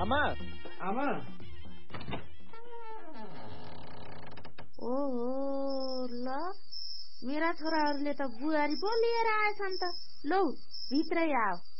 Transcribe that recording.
आमा आमा ओहो ल मेरा छोराहरूले त बुहारी पो लिएर आएछन् त लौ भित्रै आऊ